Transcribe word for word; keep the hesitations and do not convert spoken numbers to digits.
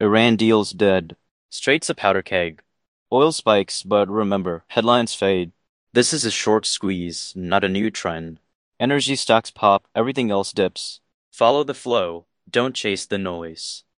Iran deal's dead. Straight's a powder keg. Oil spikes, but remember, headlines fade. This is a short squeeze, not a new trend. Energy stocks pop, everything else dips. Follow the flow, don't chase the noise.